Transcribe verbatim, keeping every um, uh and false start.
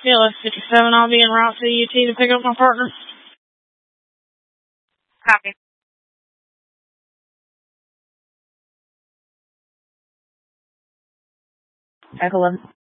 C L S fifty-seven, I'll be en route to U T to pick up my partner. Copy. Echo eleven.